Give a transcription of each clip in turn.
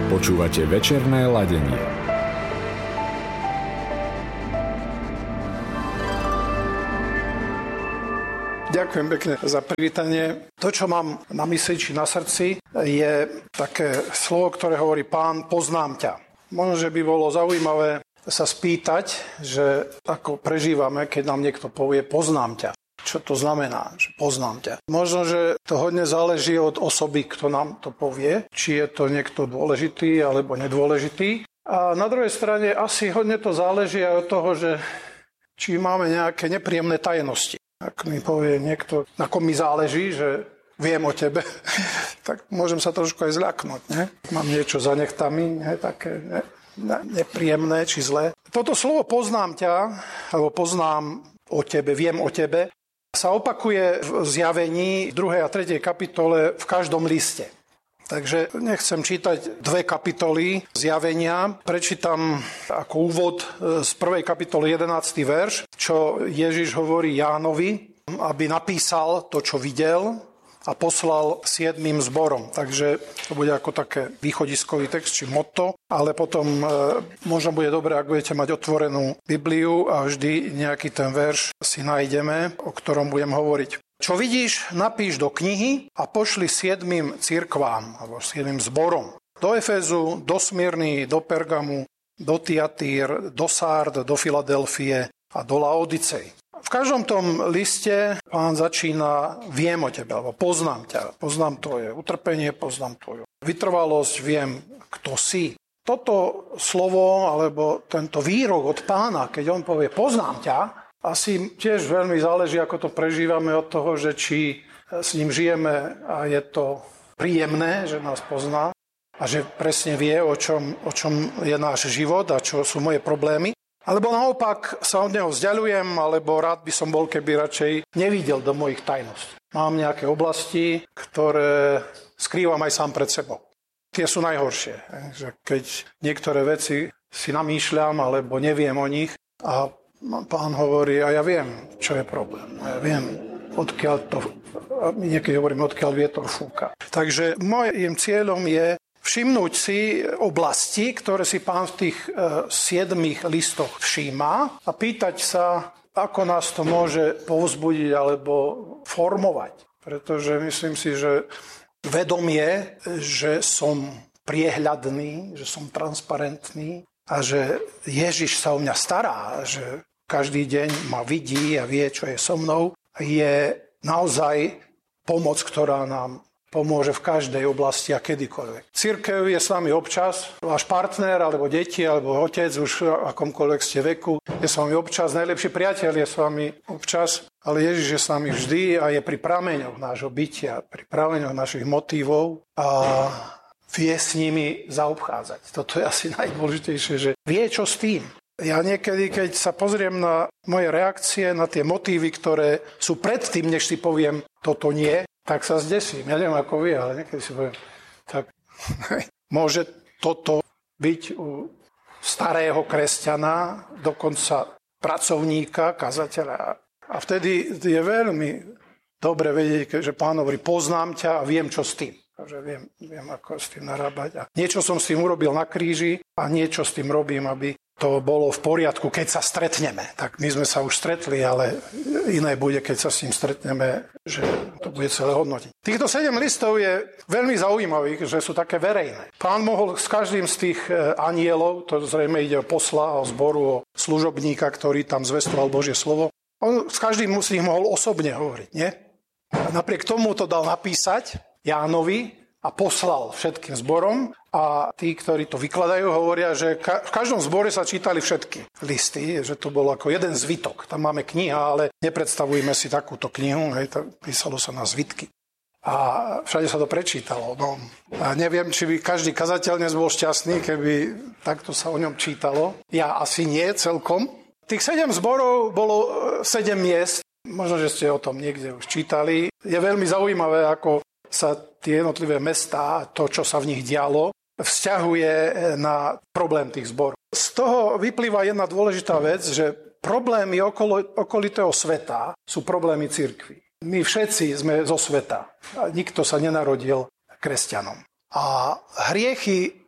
Počúvate večerné ladenie. Ďakujem pekne za privítanie. To, čo mám na mysli či na srdci, je také slovo, ktoré hovorí Pán, poznám ťa. Možno, že by bolo zaujímavé sa spýtať, že ako prežívame, keď nám niekto povie poznám ťa. Čo to znamená, že poznám ťa? Možno, že to hodne záleží od osoby, kto nám to povie, či je to niekto dôležitý alebo nedôležitý. A na druhej strane asi hodne to záleží aj od toho, že či máme nejaké nepríjemné tajnosti. Ak mi povie niekto, na kom mi záleží, že viem o tebe, tak môžem sa trošku aj zľaknúť. Ne? Mám niečo za nechtami, také nepríjemné či zlé. Toto slovo poznám ťa, alebo poznám o tebe, viem o tebe, sa opakuje v Zjavení 2. a 3. kapitole v každom liste. Takže nechcem čítať 2 kapitoly Zjavenia. Prečítam ako úvod z 1. kapitoly 11. verš, čo Ježiš hovorí Jánovi, aby napísal to, čo videl a poslal 7 zborom. Takže to bude ako také východiskový text, či motto, ale potom možno bude dobré, ak budete mať otvorenú Bibliu a vždy nejaký ten verš si nájdeme, o ktorom budem hovoriť. Čo vidíš, napíš do knihy a pošli 7 cirkvám, alebo 7 zborom. Do Efezu, do Smyrny, do Pergamu, do Tiatír, do Sárd, do Filadelfie a do Laodicei. V každom tom liste Pán začína viem o tebe, alebo poznám ťa, poznám tvoje utrpenie, poznám tvoju vytrvalosť, viem, kto si. Toto slovo, alebo tento výrok od Pána, keď on povie poznám ťa, asi tiež veľmi záleží, ako to prežívame od toho, že či s ním žijeme a je to príjemné, že nás pozná a že presne vie, o čom je náš život a čo sú moje problémy. Alebo naopak sa od neho vzdialujem, alebo rád by som bol, keby radšej nevidel do mojich tajností. Mám nejaké oblasti, ktoré skrývam aj sám pred sebou. Tie sú najhoršie. Že keď niektoré veci si namýšľam, alebo neviem o nich a Pán hovorí, a ja viem, čo je problém. Ja viem, odkiaľ to, niekedy hovorím, odkiaľ vietor fúka. Takže mojím cieľom je všimnúť si oblasti, ktoré si Pán v tých 7 listoch všíma a pýtať sa, ako nás to môže povzbudiť alebo formovať. Pretože myslím si, že vedomie, že som priehľadný, že som transparentný a že Ježiš sa o mňa stará, že každý deň ma vidí a vie, čo je so mnou, je naozaj pomoc, ktorá nám pomôže v každej oblasti a kedykoľvek. Cirkev je s vami občas, váš partner, alebo deti, alebo otec, už akomkoľvek ste veku, je s vami občas, najlepší priateľ je s vami občas, ale Ježiš je s nami vždy a je pri prameňoch nášho bytia, pri prameňoch našich motívov a vie s nimi zaobchádzať. Toto je asi najdôležitejšie, že vie, čo s tým. Ja niekedy, keď sa pozriem na moje reakcie, na tie motívy, ktoré sú predtým, než si poviem toto nie, tak sa zdesím. Ja neviem, ako vy, ale niekedy si poviem, tak môže toto byť u starého kresťana, dokonca pracovníka, kazateľa. A vtedy je veľmi dobre vedieť, že Pán hovorí, poznám ťa a viem, čo s tým. Takže viem, ako s tým narábať. A niečo som s tým urobil na kríži a niečo s tým robím, aby to bolo v poriadku, keď sa stretneme. Tak my sme sa už stretli, ale iné bude, keď sa s ním stretneme, že to bude celé hodnotiť. Týchto 7 listov je veľmi zaujímavých, že sú také verejné. Pán mohol s každým z tých anielov, to zrejme ide o posla, o zboru, o služobníka, ktorý tam zvestoval Božie slovo, on s každým z nich mohol osobne hovoriť, nie? A napriek tomu to dal napísať Jánovi a poslal všetkým zborom a tí, ktorí to vykladajú, hovoria, že v každom zbore sa čítali všetky listy, že to bol ako jeden zvitok. Tam máme kniha, ale nepredstavujme si takúto knihu, písalo sa na zvitky. A všade sa to prečítalo. No. A neviem, či by každý kazateľ dnes bol šťastný, keby takto sa o ňom čítalo. Ja asi nie celkom. Tých 7 zborov bolo 7 miest. Možno, že ste o tom niekde už čítali. Je veľmi zaujímavé, ako sa tie jednotlivé mestá, to, čo sa v nich dialo, vzťahuje na problém tých zborov. Z toho vyplýva jedna dôležitá vec, že problémy okolitého sveta sú problémy cirkvi. My všetci sme zo sveta. Nikto sa nenarodil kresťanom. A hriechy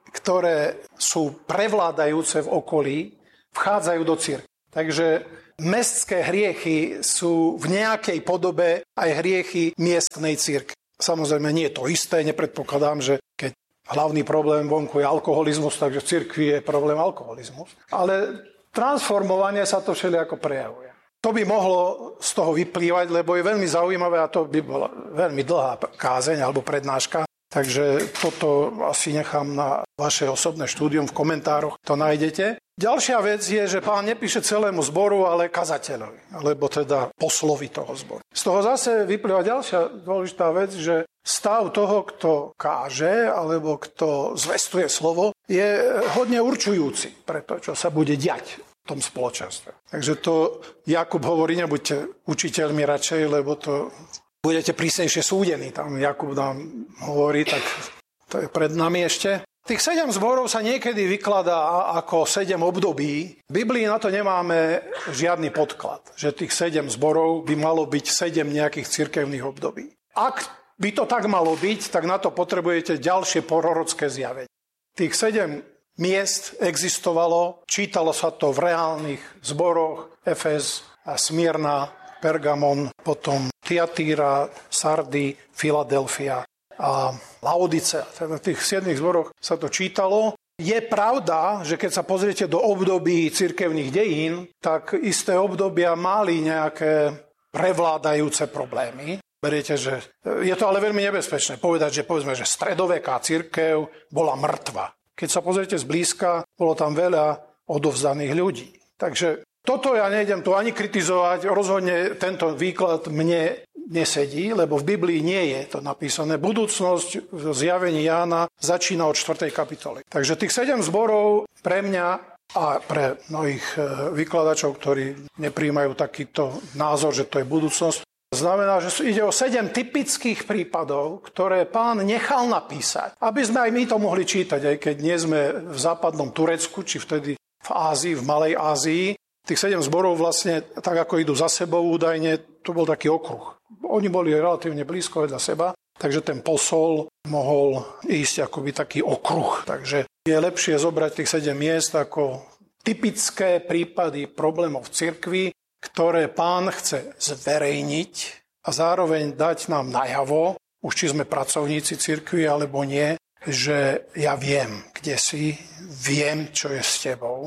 ktoré sú prevládajúce v okolí, vchádzajú do cirkvi. Takže mestské hriechy sú v nejakej podobe aj hriechy miestnej cirkvi. Samozrejme nie je to isté, nepredpokladám, že keď hlavný problém vonku je alkoholizmus, takže v cirkvi je problém alkoholizmus. Ale transformovanie sa to všelijako prejavuje. To by mohlo z toho vyplývať, lebo je veľmi zaujímavé a to by bola veľmi dlhá kázeň alebo prednáška. Takže toto asi nechám na vaše osobné štúdium, v komentároch to nájdete. Ďalšia vec je, že Pán nepíše celému zboru, ale kazateľovi, alebo teda poslovi toho zboru. Z toho zase vyplýva ďalšia dôležitá vec, že stav toho, kto káže, alebo kto zvestuje slovo, je hodne určujúci pre to, čo sa bude diať v tom spoločenstve. Takže to Jakub hovorí, nebuďte učiteľmi radšej, lebo to budete prísnejšie súdení. Tam Jakub nám hovorí, tak to je pred nami ešte. Tých 7 zborov sa niekedy vykladá ako 7 období. V Biblii na to nemáme žiadny podklad, že tých 7 zborov by malo byť 7 nejakých cirkevných období. Ak by to tak malo byť, tak na to potrebujete ďalšie prorocké zjavenie. Tých 7 miest existovalo, čítalo sa to v reálnych zboroch, Efez, Smyrna, Pergamon, potom Tiatýra, Sardy, Filadelfia a Laodicea. Teda v tých 7 zboroch sa to čítalo. Je pravda, že keď sa pozriete do období cirkevných dejín, tak isté obdobia mali nejaké prevládajúce problémy. Beriete, že je to ale veľmi nebezpečné povedať, že povedzme, že stredoveká cirkev bola mŕtva. Keď sa pozriete zblízka, bolo tam veľa odovzdaných ľudí. Takže toto ja nejdem tu ani kritizovať, rozhodne tento výklad mne nesedí, lebo v Biblii nie je to napísané. Budúcnosť v zjavení Jána začína od 4. kapitoly. Takže tých 7 zborov pre mňa a pre mnohých vykladačov, ktorí nepríjmajú takýto názor, že to je budúcnosť, znamená, že ide o 7 typických prípadov, ktoré Pán nechal napísať, aby sme aj my to mohli čítať, aj keď nie sme v západnom Turecku, či vtedy v Ázii, v Malej Ázii. Tých 7 zborov vlastne, tak ako idú za sebou údajne, to bol taký okruh. Oni boli relatívne blízko vedľa seba, takže ten posol mohol ísť akoby taký okruh. Takže je lepšie zobrať tých 7 miest ako typické prípady problémov v cirkvi, ktoré Pán chce zverejniť a zároveň dať nám najavo, už či sme pracovníci cirkvi alebo nie, že ja viem, kde si, viem, čo je s tebou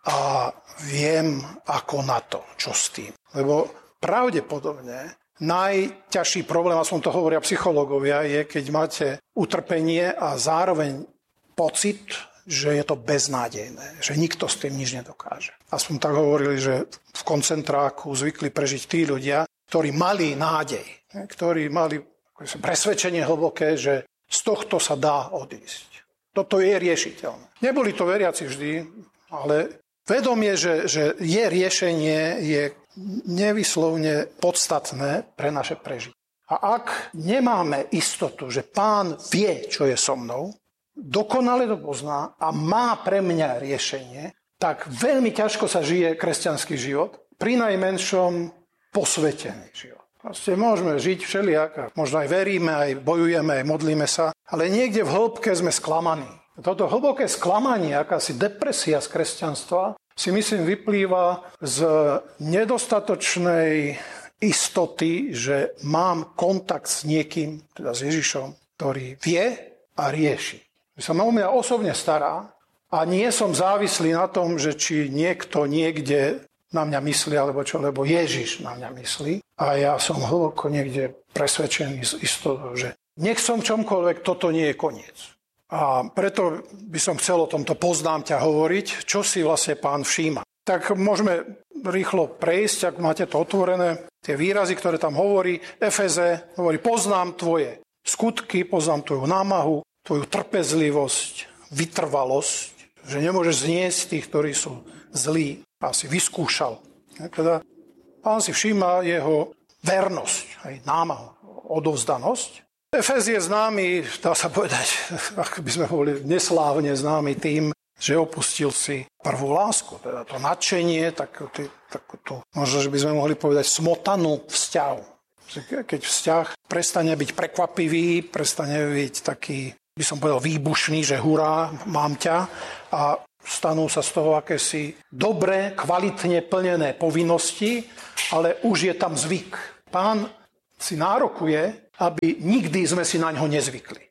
a viem, ako na to, čo s tým. Lebo pravdepodobne najťažší problém, aspoň to hovoria psychológovia, je, keď máte utrpenie a zároveň pocit, že je to beznádejné, že nikto s tým nič nedokáže. Aspoň tak hovorili, že v koncentráku zvykli prežiť tí ľudia, ktorí mali nádej, ktorí mali presvedčenie hlboké, že z tohto sa dá odísť. Toto je riešiteľné. Neboli to veriaci vždy, ale vedomie, že je riešenie, je nevyslovne podstatné pre naše prežitie. A ak nemáme istotu, že Pán vie, čo je so mnou, dokonale to pozná a má pre mňa riešenie, tak veľmi ťažko sa žije kresťanský život, pri najmenšom posvetený život. Proste môžeme žiť všelijak, možno aj veríme, aj bojujeme, aj modlíme sa, ale niekde v hĺbke sme sklamaní. Toto hlboké sklamanie, akási depresia z kresťanstva, si myslím vyplýva z nedostatočnej istoty, že mám kontakt s niekým, teda s Ježišom, ktorý vie a rieši. Sa o mňa osobne stará a nie som závislý na tom, že či niekto niekde na mňa myslí, alebo čo, lebo Ježiš na mňa myslí. A ja som hlboko niekde presvedčený z istotou, že nech som čomkoľvek, toto nie je koniec. A preto by som chcel o tomto poznám ťa hovoriť, čo si vlastne Pán všíma. Tak môžeme rýchlo prejsť, ak máte to otvorené. Tie výrazy, ktoré tam hovorí, Efeze hovorí, poznám tvoje skutky, poznám tvoju námahu, tvoju trpezlivosť, vytrvalosť, že nemôžeš zniesť tých, ktorí sú zlí. A si vyskúšal. Teda Pán si všíma jeho vernosť, aj námahu, odovzdanosť. Efez je známy, dá sa povedať, ak by sme boli neslávne známy tým, že opustil si prvú lásku. Teda to nadšenie, takúto, možno, že by sme mohli povedať smotanú vzťahu. Keď vzťah prestane byť prekvapivý, prestane byť taký by som povedal, výbušný, že hurá, mám ťa, a stanú sa z toho akési dobre, kvalitne plnené povinnosti, ale už je tam zvyk. Pán si nárokuje, aby nikdy sme si na ňo nezvykli.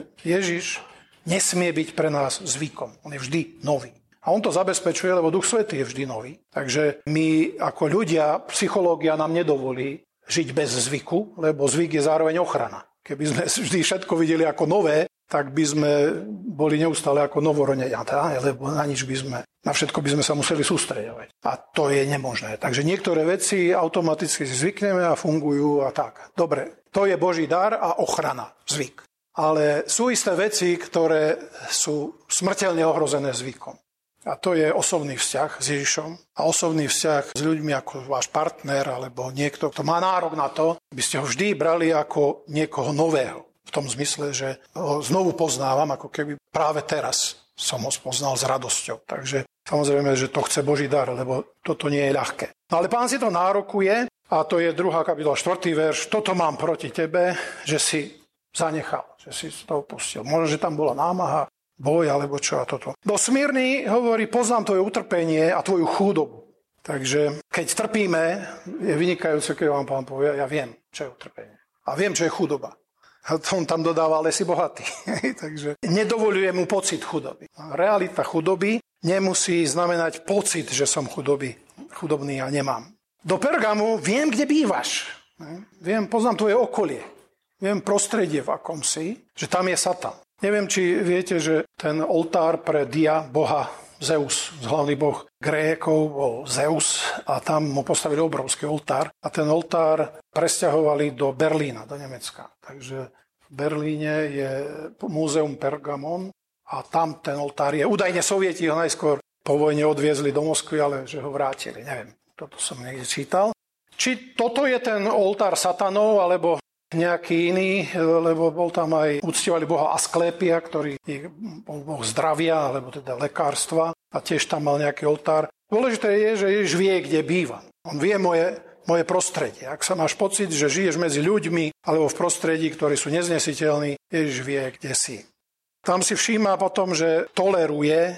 Ježiš nesmie byť pre nás zvykom. On je vždy nový. A on to zabezpečuje, lebo Duch Svätý je vždy nový. Takže my ako ľudia, psychológia nám nedovolí žiť bez zvyku, lebo zvyk je zároveň ochrana. Keby sme vždy všetko videli ako nové, tak by sme boli neustále ako novorodeniatá, lebo na všetko by sme sa museli sústreďovať. A to je nemožné. Takže niektoré veci automaticky si zvykneme a fungujú a tak. Dobre, to je Boží dar a ochrana, zvyk. Ale sú isté veci, ktoré sú smrteľne ohrozené zvykom. A to je osobný vzťah s Ježišom a osobný vzťah s ľuďmi ako váš partner alebo niekto, kto má nárok na to, by ste ho vždy brali ako niekoho nového. V tom zmysle, že ho znovu poznávam, ako keby práve teraz som ho spoznal s radosťou. Takže samozrejme, že to chce Boží dar, lebo toto nie je ľahké. No ale Pán si to nárokuje a to je 2. kapitola 4. verš. Toto mám proti tebe, že si zanechal, že si to opustil. Možno, že tam bola námaha, boj alebo čo a toto. Do Smyrny hovorí, poznám tvoje utrpenie a tvoju chudobu. Takže keď trpíme, je vynikajúce, keď vám Pán povie, ja viem, čo je utrpenie. A viem, čo je chudoba. A on tam dodáva, ale si bohatý. Takže nedovoľuje mu pocit chudoby. Realita chudoby nemusí znamenať pocit, že som chudobný a nemám. Do Pergamu viem, kde bývaš. Poznám tvoje okolie. Viem prostredie, v akom si, že tam je Satan. Neviem, či viete, že ten oltár pre Dia, boha Zeus, hlavný boh Grékov, bol Zeus a tam mu postavili obrovský oltár. A ten oltár presťahovali do Berlína, do Nemecka. Takže v Berlíne je múzeum Pergamon a tam ten oltár je. Údajne Sovieti ho najskôr po vojne odviezli do Moskvy, ale že ho vrátili. Neviem, toto som niekde čítal. Či toto je ten oltár satanov, alebo nejaký iný, lebo bol tam aj, uctievali boha Asklepia, ktorý bol boh zdravia, alebo teda lekárstva a tiež tam mal nejaký oltár. Dôležité je, že Ježiš vie, kde bývam. On vie moje prostredie. Ak sa máš pocit, že žiješ medzi ľuďmi alebo v prostredí, ktorí sú neznesiteľní, Ježiš vie, kde si. Tam si všíma potom, že toleruje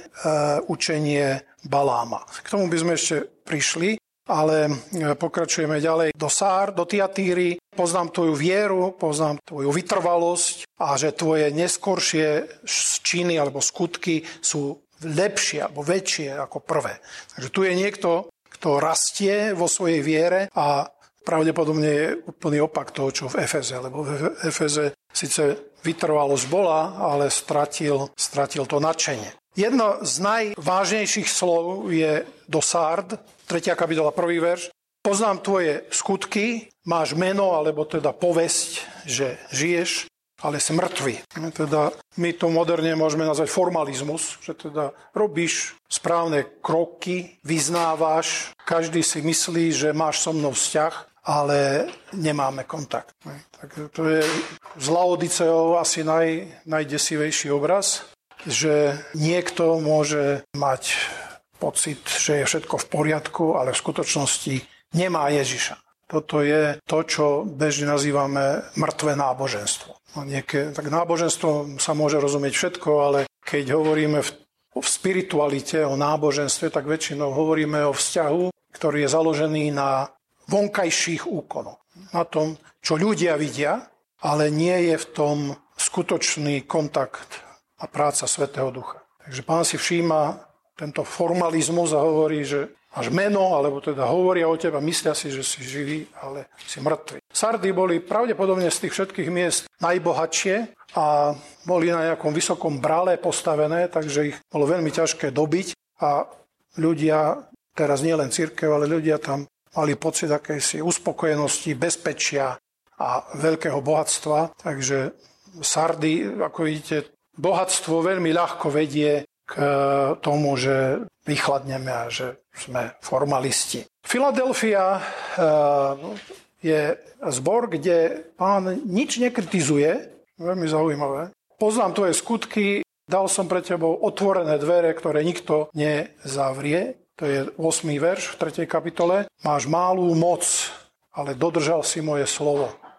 učenie Baláma. K tomu by sme ešte prišli, ale pokračujeme ďalej do Sár, do Tiatýry. Poznám tvoju vieru, poznám tvoju vytrvalosť a že tvoje neskoršie činy alebo skutky sú lepšie alebo väčšie ako prvé. Takže tu je niekto, kto rastie vo svojej viere a pravdepodobne je úplný opak toho, čo v Efeze. Lebo v Efeze síce vytrvalosť bola, ale stratil to nadšenie. Jedno z najvážnejších slov je do Sárd, 3. kapitola, 1. verš. Poznám tvoje skutky, máš meno, alebo teda povesť, že žiješ, ale si mŕtvy. Teda my to moderne môžeme nazvať formalizmus, že teda robíš správne kroky, vyznávaš, každý si myslí, že máš so mnou vzťah, ale nemáme kontakt. Tak to je z Laodiceou asi najdesivejší obraz, že niekto môže mať pocit, že je všetko v poriadku, ale v skutočnosti nemá Ježiša. Toto je to, čo bežne nazývame mŕtve náboženstvo. Tak náboženstvo sa môže rozumieť všetko, ale keď hovoríme o spiritualite, o náboženstve, tak väčšinou hovoríme o vzťahu, ktorý je založený na vonkajších úkonoch. Na tom, čo ľudia vidia, ale nie je v tom skutočný kontakt a práca Svätého Ducha. Takže Pán si všíma tento formalizmus a hovorí, že máš meno, alebo teda hovoria o teba, myslia si, že si živý, ale si mŕtvy. Sardy boli pravdepodobne z tých všetkých miest najbohatšie a boli na nejakom vysokom brale postavené, takže ich bolo veľmi ťažké dobiť a ľudia, teraz nie len cirkev, ale ľudia tam mali pocit akejsi uspokojenosti, bezpečia a veľkého bohatstva. Takže Sardy, ako vidíte, bohatstvo veľmi ľahko vedie k tomu, že vychladneme a že sme formalisti. Filadelfia je zbor, kde Pán nič nekritizuje, veľmi zaujímavé. Poznám tvoje skutky, dal som pre tebou otvorené dvere, ktoré nikto nezavrie. To je 8. verš v 3. kapitole. Máš malú moc, ale dodržal si moje slovo.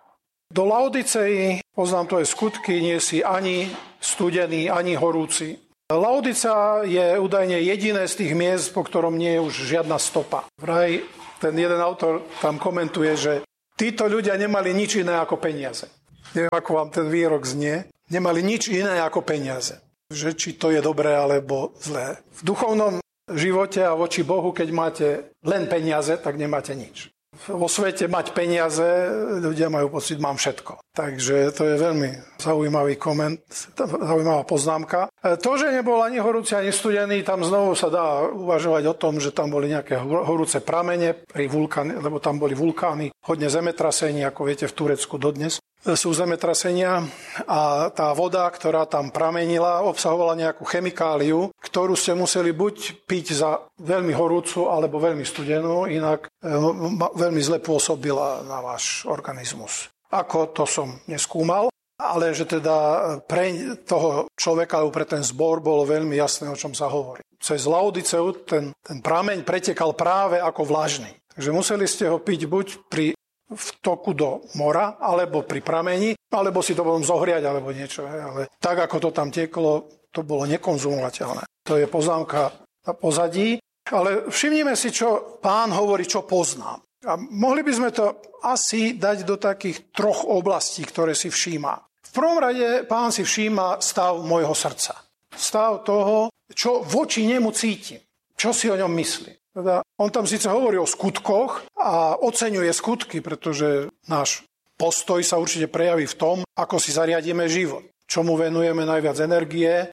Do Laodicei, poznám tvoje skutky, nie si ani studený, ani horúci. Laodicea je údajne jediné z tých miest, po ktorom nie je už žiadna stopa. Vraj ten jeden autor tam komentuje, že títo ľudia nemali nič iné ako peniaze. Neviem, ako vám ten výrok znie. Nemali nič iné ako peniaze. Že či to je dobré alebo zlé. V duchovnom živote a voči Bohu, keď máte len peniaze, tak nemáte nič. Vo svete mať peniaze, ľudia majú pocit, mám všetko. Takže to je veľmi zaujímavý koment, zaujímavá poznámka. To, že nebol ani horúci, ani studený, tam znovu sa dá uvažovať o tom, že tam boli nejaké horúce pramene, lebo tam boli vulkány, hodne zemetrasení, ako viete, v Turecku dodnes sú zemetrasenia a tá voda, ktorá tam pramenila, obsahovala nejakú chemikáliu, ktorú ste museli buď piť za veľmi horúcu alebo veľmi studenú, inak veľmi zle pôsobila na váš organizmus. Ako, to som neskúmal, ale že teda pre toho človeka alebo pre ten zbor bolo veľmi jasné, o čom sa hovorí. Cez Laodiceu ten prameň pretekal práve ako vlažný. Takže museli ste ho piť buď pri toku do mora, alebo pri prameni, alebo si to potom zohriať, alebo niečo. Ale tak, ako to tam tieklo, to bolo nekonzumovateľné. To je poznámka na pozadí. Ale všimnime si, čo Pán hovorí, čo poznám. A mohli by sme to asi dať do takých troch oblastí, ktoré si všíma. V prvom rade Pán si všíma stav môjho srdca. Stav toho, čo voči nemu cítim. Čo si o ňom myslí. Teda on tam síce hovorí o skutkoch a oceňuje skutky, pretože náš postoj sa určite prejaví v tom, ako si zariadíme život. Čomu venujeme najviac energie,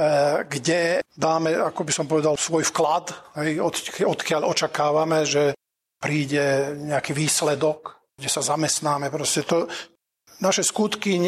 kde dáme, ako by som povedal, svoj vklad, odkiaľ očakávame, že príde nejaký výsledok, kde sa zamestnáme. Proste to naše skutky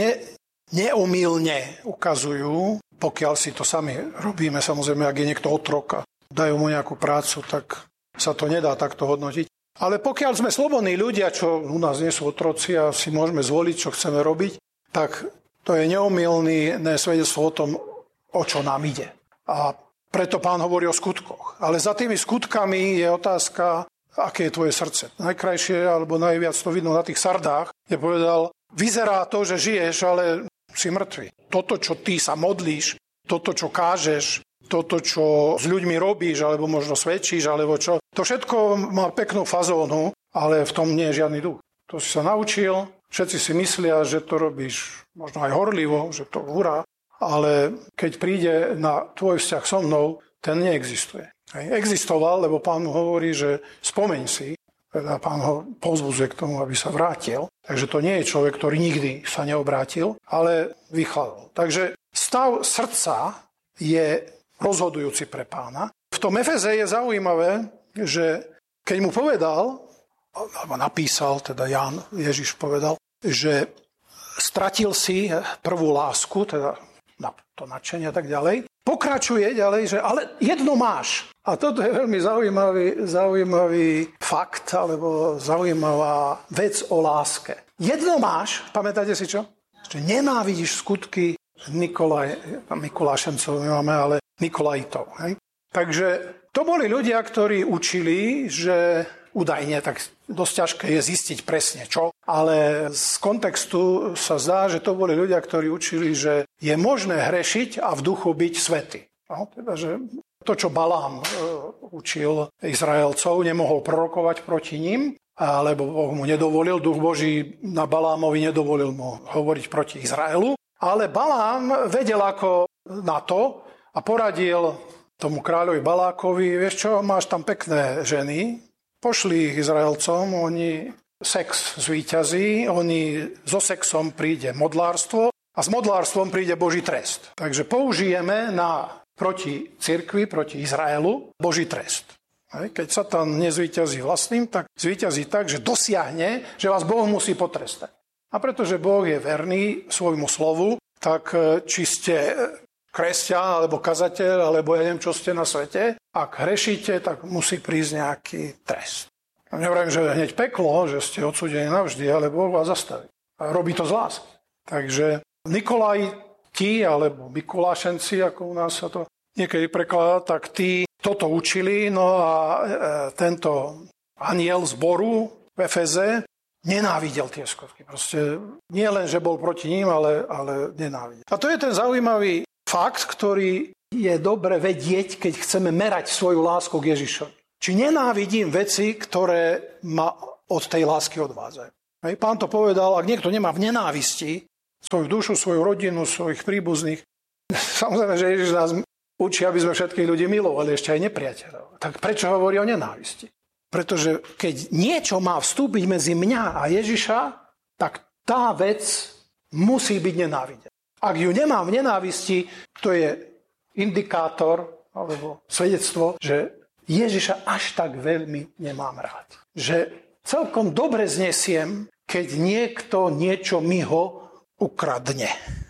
neomylne ukazujú, pokiaľ si to sami robíme, samozrejme, ak je niekto otrok a dajú mu nejakú prácu, tak sa to nedá takto hodnotiť. Ale pokiaľ sme slobodní ľudia, čo u nás nie sú otroci a si môžeme zvoliť, čo chceme robiť, tak to je neomylné svedectvo o tom, o čo nám ide. A preto Pán hovorí o skutkoch. Ale za tými skutkami je otázka, aké je tvoje srdce. Najkrajšie, alebo najviac to vidno na tých sardách, kde povedal, vyzerá to, že žiješ, ale si mŕtvy. Toto, čo ty sa modlíš, toto, čo kážeš, toto, čo s ľuďmi robíš, alebo možno svedčíš, alebo čo. To všetko má peknú fazónu, ale v tom nie je žiadny duch. To si sa naučil, všetci si myslia, že to robíš možno aj horlivo, že to hurá, ale keď príde na tvoj vzťah so mnou, ten neexistuje. Existoval, lebo Pán mu hovorí, že spomeň si, teda Pán ho povzbudzuje k tomu, aby sa vrátil. Takže to nie je človek, ktorý nikdy sa neobrátil, ale vychladol. Takže stav srdca je rozhodujúci pre Pána. V tom Efeze je zaujímavé, že keď mu povedal, alebo napísal, teda Ján, Ježiš povedal, že stratil si prvú lásku, teda na to nadšenie a tak ďalej, pokračuje ďalej, že ale jedno máš. A toto je veľmi zaujímavý fakt, alebo zaujímavá vec o láske. Jedno máš, pamätáte si čo? Že nenávidíš skutky Mikulášencov nemáme, ale Nikolajitov. Hej? Takže to boli ľudia, ktorí učili, že údajne, tak dosť ťažké je zistiť presne čo, ale z kontextu sa zdá, že to boli ľudia, ktorí učili, že je možné hrešiť a v duchu byť svätý. No, teda, že to, čo Balám učil Izraelcov, nemohol prorokovať proti ním, lebo Boh mu nedovolil, duch Boží na Balámovi nedovolil mu hovoriť proti Izraelu, ale Balám vedel ako na to, a poradil tomu kráľovi Balákovi, vieš čo, máš tam pekné ženy, pošli ich Izraelcom, oni sex zvíťazí, so sexom príde modlárstvo a s modlárstvom príde Boží trest. Takže použijeme proti cirkvi, proti Izraelu Boží trest. Keď Satan nezvíťazí vlastným, tak zvíťazí tak, že dosiahne, že vás Boh musí potrestať. A pretože Boh je verný svojmu slovu, tak či ste kresťan, alebo kazateľ, alebo ja neviem, čo ste na svete, ak hrešíte, tak musí prísť nejaký trest. Ja nevrajím, že hneď peklo, že ste odsúdení navždy, ale Boh vás zastaví. A robí to z lásky. Takže Nikolajti, alebo Mikulášenci, ako u nás sa to niekedy prekladá, tak tí toto učili, no a tento anjel zboru v Efeze nenávidel tie skutky. Proste nie len, že bol proti ním, ale nenávidel. A to je ten zaujímavý fakt, ktorý je dobre vedieť, keď chceme merať svoju lásku k Ježišovi. Či nenávidím veci, ktoré ma od tej lásky odvádzajú. Pán to povedal, ak niekto nemá v nenávisti svoju dušu, svoju rodinu, svojich príbuzných, samozrejme, že Ježiš nás učí, aby sme všetkých ľudí milovali, ešte aj nepriateľov. Tak prečo hovorí o nenávisti? Pretože keď niečo má vstúpiť medzi mňa a Ježiša, tak tá vec musí byť nenávidená. Ak ju nemám v nenávisti, to je indikátor alebo svedectvo, že Ježiša až tak veľmi nemám rád. Že celkom dobre znesiem, keď niekto niečo mi ho ukradne.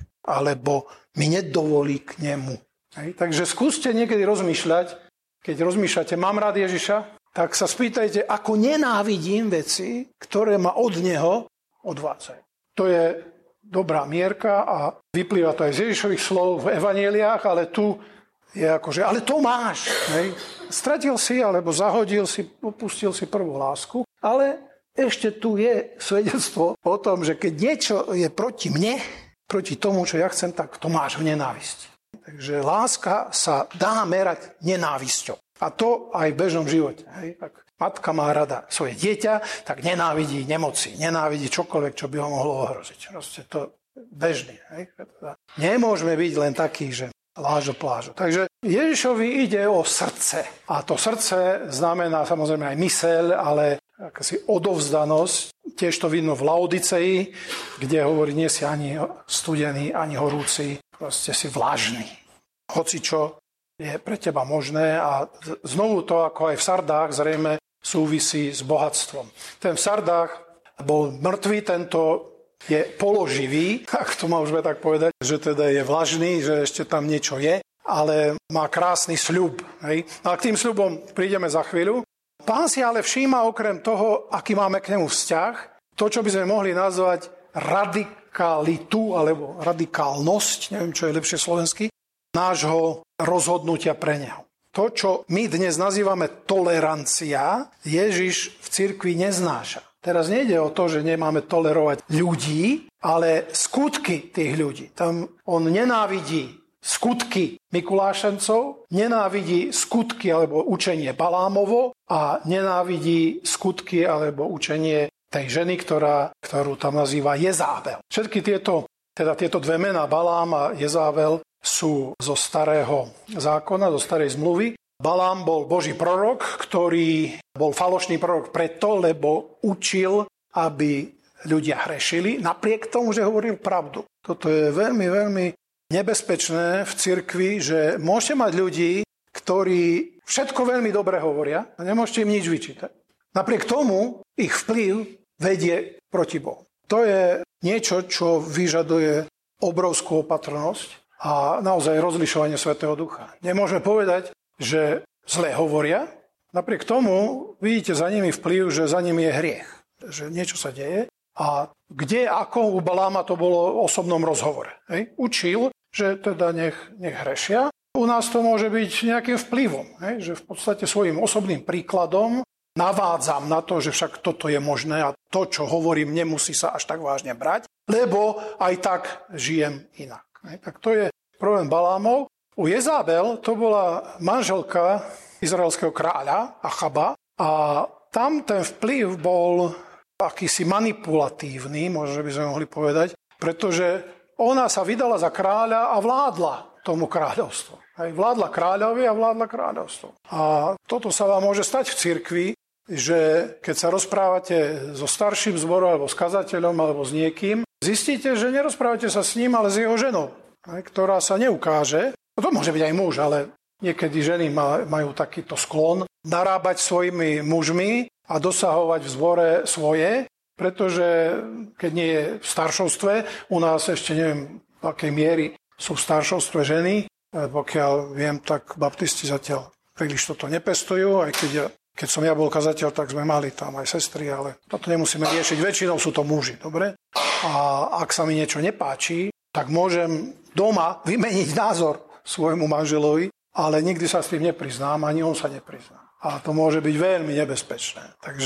Alebo mi nedovolí k nemu. Takže skúste niekedy rozmýšľať, keď rozmýšľate, mám rád Ježiša, tak sa spýtajte, ako nenávidím veci, ktoré ma od neho odvádzajú. To je dobrá mierka a vyplýva to aj z Ježišových slov v evanjeliách, ale tu je akože, ale to máš. Stratil si, alebo zahodil si, opustil si prvú lásku, ale ešte tu je svedectvo o tom, že keď niečo je proti mne, proti tomu, čo ja chcem, tak to máš v nenávisti. Takže láska sa dá merať nenávisťou. A to aj v bežnom živote. Tak matka má rada svoje dieťa, tak nenávidí nemoci, nenávidí čokoľvek, čo by ho mohlo ohroziť. Proste to bežný. Nemôžeme byť len takí, že lážo plážo. Takže Ježišovi ide o srdce. A to srdce znamená samozrejme aj myseľ, ale akási odovzdanosť. Tiež to vidno v Laodicei, kde hovorí, nie si ani studený, ani horúci, proste si vlažný. Hoci čo je pre teba možné a znovu to, ako aj v Sardách, zrejme súvisí s bohatstvom. Ten v Sardách bol mŕtvý, tento je položivý, ak to môžeme tak povedať, že teda je vlažný, že ešte tam niečo je, ale má krásny sľub. Hej? A k tým sľubom prídeme za chvíľu. Pán si ale všíma okrem toho, aký máme k nemu vzťah, to, čo by sme mohli nazvať radikalitu alebo radikálnosť, neviem, čo je lepšie slovensky, nášho rozhodnutia pre neho. To, čo my dnes nazývame tolerancia, Ježiš v cirkvi neznáša. Teraz nejde o to, že nemáme tolerovať ľudí, ale skutky tých ľudí. Tam on nenávidí skutky Mikulášencov, nenávidí skutky alebo učenie Balámovo a nenávidí skutky alebo učenie tej ženy, ktorú tam nazýva Jezábel. Všetky tieto dve mená, Balám a Jezábel, sú zo starého zákona, zo starej zmluvy. Balám bol Boží prorok, ktorý bol falošný prorok preto, lebo učil, aby ľudia hrešili, napriek tomu, že hovoril pravdu. Toto je veľmi, veľmi nebezpečné v cirkvi, že môžete mať ľudí, ktorí všetko veľmi dobre hovoria a nemôžete im nič vyčítať. Napriek tomu ich vplyv vedie proti Bohu. To je niečo, čo vyžaduje obrovskú opatrnosť a naozaj rozlišovanie Svätého Ducha. Nemôžeme povedať, že zle hovoria, napriek tomu vidíte za nimi vplyv, že za nimi je hriech, že niečo sa deje a kde, ako u Baláma to bolo v osobnom rozhovore. Hej? Učil, že teda nech hrešia. U nás to môže byť nejakým vplyvom, že v podstate svojím osobným príkladom navádzam na to, že však toto je možné a to, čo hovorím, nemusí sa až tak vážne brať, lebo aj tak žijem inak. Tak to je problém Balámov. U Jezábel to bola manželka izraelského kráľa Achaba a tam ten vplyv bol akýsi manipulatívny, možno by sme mohli povedať, pretože ona sa vydala za kráľa a vládla tomu kráľovstvu. Vládla kráľovi a vládla kráľovstvu. A toto sa vám môže stať v cirkvi, že keď sa rozprávate so starším zborom alebo s kazateľom alebo s niekým, zistíte, že nerozprávate sa s ním, ale s jeho ženou, ktorá sa neukáže. To môže byť aj muž, ale niekedy ženy majú takýto sklon narábať svojimi mužmi a dosahovať v zbore svoje, pretože keď nie je v staršovstve, u nás ešte neviem, v akej miery sú v staršovstve ženy, pokiaľ viem, tak baptisti zatiaľ príliš toto nepestujú, aj keď som ja bol kazateľ, tak sme mali tam aj sestry, ale toto nemusíme riešiť. Väčšinou sú to muži, dobre? A ak sa mi niečo nepáči, tak môžem doma vymeniť názor svojmu manželovi, ale nikdy sa s tým nepriznám, ani on sa neprizná. A to môže byť veľmi nebezpečné. Takže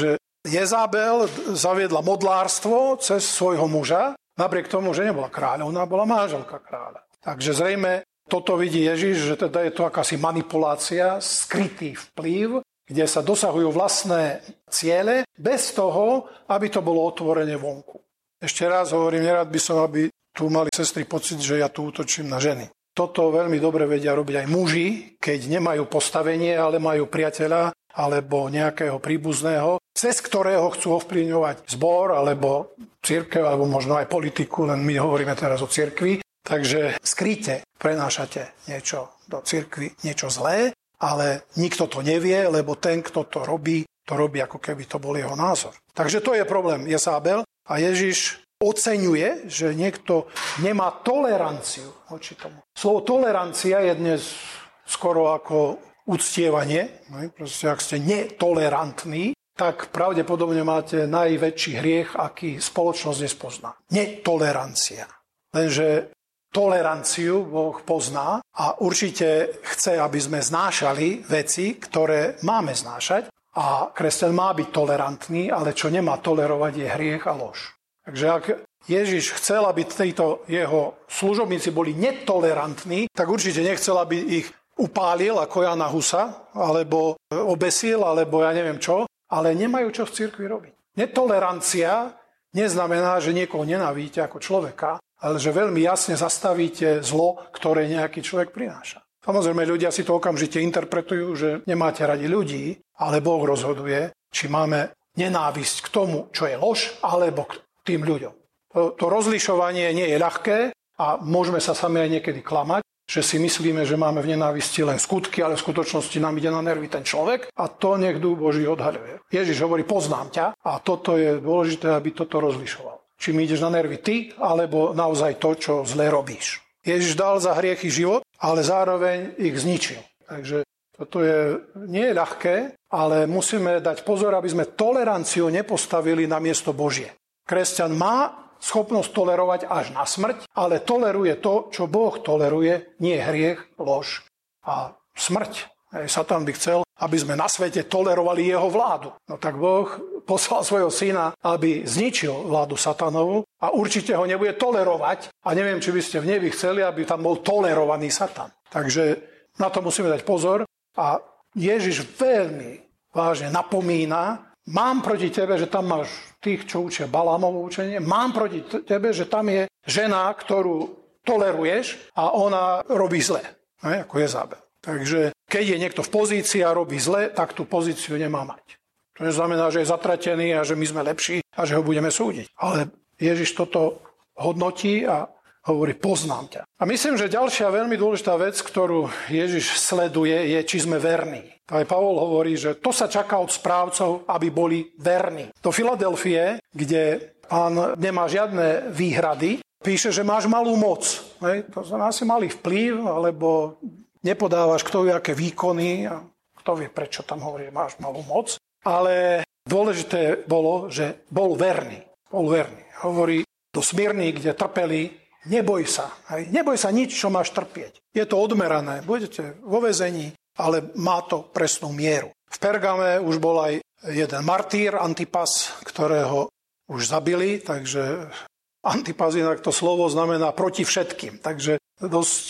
Jezabel zaviedla modlárstvo cez svojho muža, napriek tomu, že nebola kráľovná, bola manželka kráľa. Takže zrejme toto vidí Ježiš, že teda je to akási manipulácia, skrytý vplyv, kde sa dosahujú vlastné ciele bez toho, aby to bolo otvorene vonku. Ešte raz hovorím, nerad by som, aby tu mali sestry pocit, že ja tu útočím na ženy. Toto veľmi dobre vedia robiť aj muži, keď nemajú postavenie, ale majú priateľa alebo nejakého príbuzného, cez ktorého chcú ovplyvňovať zbor alebo cirkev, alebo možno aj politiku, len my hovoríme teraz o cirkvi. Takže skryte prenášate niečo do cirkvi, niečo zlé, ale nikto to nevie, lebo ten, kto to robí ako keby to bol jeho názor. Takže to je problém Jezabel a Ježiš oceňuje, že niekto nemá toleranciu voči tomu. Slovo tolerancia je dnes skoro ako uctievanie. Proste, ak ste netolerantní, tak pravdepodobne máte najväčší hriech, aký spoločnosť nespozná. Netolerancia. Lenže toleranciu Boh pozná a určite chce, aby sme znášali veci, ktoré máme znášať. A kresťan má byť tolerantný, ale čo nemá tolerovať je hriech a lož. Takže ak Ježiš chcel, aby títo jeho služobníci boli netolerantní, tak určite nechcel, aby ich upálil ako Jana Husa, alebo obesil, alebo ja neviem čo, ale nemajú čo v cirkvi robiť. Netolerancia neznamená, že niekoho nenávidíte ako človeka, ale že veľmi jasne zastavíte zlo, ktoré nejaký človek prináša. Samozrejme, ľudia si to okamžite interpretujú, že nemáte radi ľudí, ale Boh rozhoduje, či máme nenávisť k tomu, čo je lož, alebo k tým ľuďom. To rozlišovanie nie je ľahké a môžeme sa sami aj niekedy klamať, že si myslíme, že máme v nenávisti len skutky, ale v skutočnosti nám ide na nervy ten človek a to nech Duch Boží odhaľuje. Ježiš hovorí, poznám ťa a toto je dôležité, aby toto rozlišoval. Či mi ideš na nervy ty, alebo naozaj to, čo zle robíš. Ježiš dal za hriechy život, ale zároveň ich zničil. Takže toto nie je ľahké, ale musíme dať pozor, aby sme toleranciu nepostavili na miesto Božie. Kresťan má schopnosť tolerovať až na smrť, ale toleruje to, čo Boh toleruje, nie hriech, lož a smrť. Satan by chcel, aby sme na svete tolerovali jeho vládu. No tak Boh poslal svojho syna, aby zničil vládu Satanovú a určite ho nebude tolerovať. A neviem, či by ste v nebi chceli, aby tam bol tolerovaný Satan. Takže na to musíme dať pozor. A Ježiš veľmi vážne napomína, mám proti tebe, že tam máš tých, čo učia Balámovo učenie, mám proti tebe, že tam je žena, ktorú toleruješ a ona robí zle, ako Jezabel. Takže keď je niekto v pozícii a robí zle, tak tú pozíciu nemá mať. To neznamená, že je zatratený a že my sme lepší a že ho budeme súdiť. Ale Ježiš toto hodnotí a hovorí, poznám ťa. A myslím, že ďalšia veľmi dôležitá vec, ktorú Ježiš sleduje, je, či sme verní. Aj Pavol hovorí, že to sa čaká od správcov, aby boli verní. Do Filadelfie, kde pán nemá žiadne výhrady, píše, že máš malú moc. To znamená, si malý vplyv, alebo nepodávaš kto vie aké výkony a kto vie, prečo tam hovorí, že máš malú moc. Ale dôležité bolo, že bol verný. Bol verný. Hovorí do Smyrny, kde trpeli, neboj sa. Neboj sa nič, čo máš trpieť. Je to odmerané. Budete vo väzení, ale má to presnú mieru. V Pergame už bol aj jeden martýr, Antipas, ktorého už zabili, takže Antipas, inak to slovo znamená proti všetkým. Takže dosť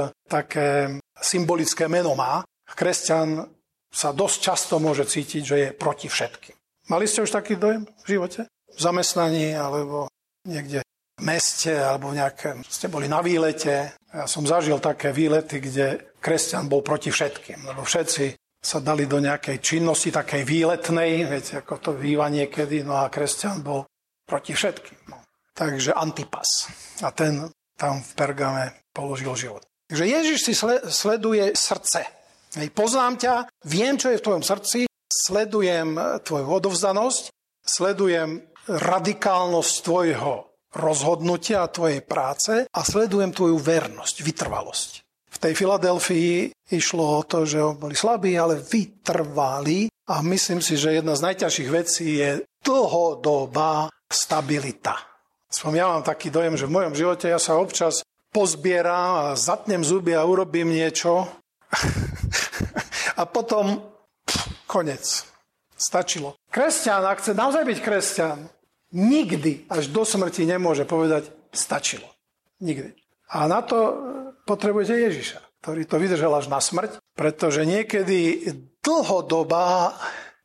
také symbolické meno má. Kresťan sa dosť často môže cítiť, že je proti všetkým. Mali ste už taký dojem v živote? V zamestnaní alebo niekde v meste alebo ste boli na výlete. Ja som zažil také výlety, kde kresťan bol proti všetkým, lebo všetci sa dali do nejakej činnosti takej výletnej, viete, ako to býva niekedy, no a kresťan bol proti všetkým. No. Takže Antipas. A ten tam v Pergame položil život. Takže Ježiš si sleduje srdce. Poznám ťa, viem, čo je v tvojom srdci, sledujem tvoju odovzdanosť, sledujem radikálnosť tvojho rozhodnutia a tvojej práce a sledujem tvoju vernosť, vytrvalosť. V tej Filadelfii išlo o to, že boli slabí, ale vytrvalí a myslím si, že jedna z najťažších vecí je dlhodobá stabilita. Ja mám taký dojem, že v mojom živote ja sa občas pozbieram a zatnem zuby a urobím niečo a potom konec. Stačilo. Kresťan, ak chce naozaj byť kresťan, nikdy až do smrti nemôže povedať stačilo. Nikdy. A na to potrebujete Ježiša, ktorý to vydržal až na smrť, pretože niekedy dlhodobá,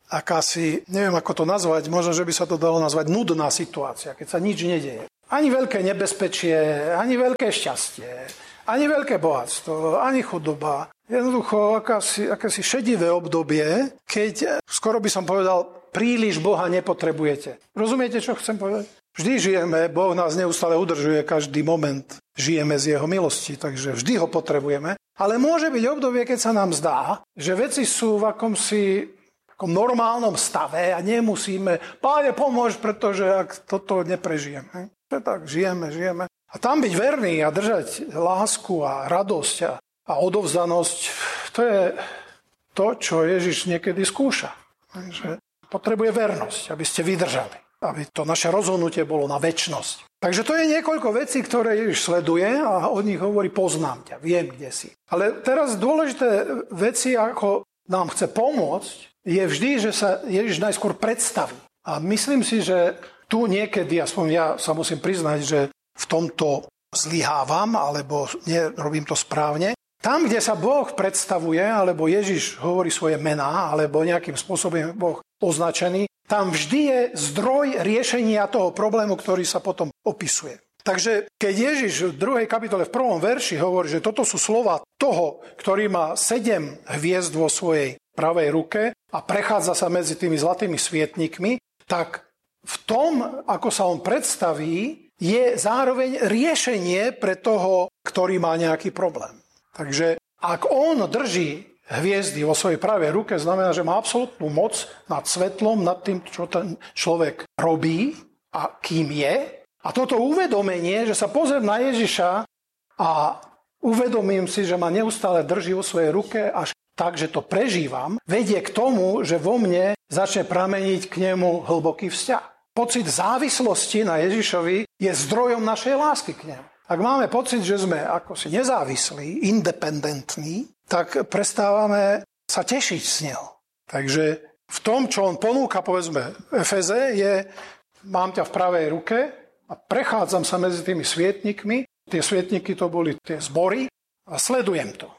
akási, neviem ako to nazvať, možno, že by sa to dalo nazvať nudná situácia, keď sa nič nedeje. Ani veľké nebezpečie, ani veľké šťastie, ani veľké bohatstvo, ani chudoba. Jednoducho akési šedivé obdobie, keď skoro by som povedal, príliš Boha nepotrebujete. Rozumiete, čo chcem povedať? Vždy žijeme, Boh nás neustále udržuje každý moment. Žijeme z jeho milosti, takže vždy ho potrebujeme. Ale môže byť obdobie, keď sa nám zdá, že veci sú v akomsi normálnom stave a nemusíme, Páne, pomôž, pretože ak toto neprežijeme. Tak žijeme. A tam byť verný a držať lásku a radosť a odovzdanosť, to je to, čo Ježiš niekedy skúša. Takže potrebuje vernosť, aby ste vydržali. Aby to naše rozhodnutie bolo na večnosť. Takže to je niekoľko vecí, ktoré Ježiš sleduje a od nich hovorí, poznám ťa, viem, kde si. Ale teraz dôležité veci, ako nám chce pomôcť, je vždy, že sa Ježiš najskôr predstaví. A myslím si, že tu niekedy, aspoň ja sa musím priznať, že v tomto zlyhávam, alebo nerobím to správne. Tam, kde sa Boh predstavuje, alebo Ježiš hovorí svoje mená, alebo nejakým spôsobom je Boh označený, tam vždy je zdroj riešenia toho problému, ktorý sa potom opisuje. Takže keď Ježiš v 2. kapitole v 1. verši hovorí, že toto sú slova toho, ktorý má 7 hviezd vo svojej pravej ruke a prechádza sa medzi tými zlatými svietnikmi, tak v tom, ako sa on predstaví, je zároveň riešenie pre toho, ktorý má nejaký problém. Takže ak on drží hviezdy vo svojej pravej ruke, znamená, že má absolútnu moc nad svetlom, nad tým, čo ten človek robí a kým je. A toto uvedomenie, že sa pozriem na Ježiša a uvedomím si, že ma neustále drží vo svojej ruke až tak, že to prežívam, vedie k tomu, že vo mne začne prameniť k nemu hlboký vzťah. Pocit závislosti na Ježišovi je zdrojom našej lásky k nemu. Ak máme pocit, že sme ako si nezávislí, independentní, tak prestávame sa tešiť z neho. Takže v tom, čo on ponúka, povedzme, Efeze, je, mám ťa v pravej ruke a prechádzam sa medzi tými svietnikmi. Tie svietniky to boli tie zbory a sledujem to.